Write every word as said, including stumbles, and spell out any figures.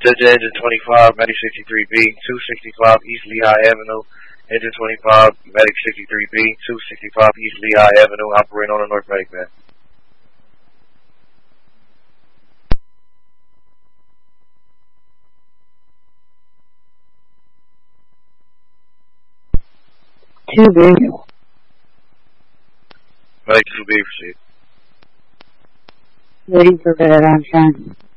Judge Engine twenty-five, Medic sixty-three B, two sixty-five East Lehigh Avenue. Engine twenty-five, Medic sixty-three B, two sixty-five East Lehigh Avenue, operating on the North Medic van. two B. Medic two B, proceed. Waiting for that on time.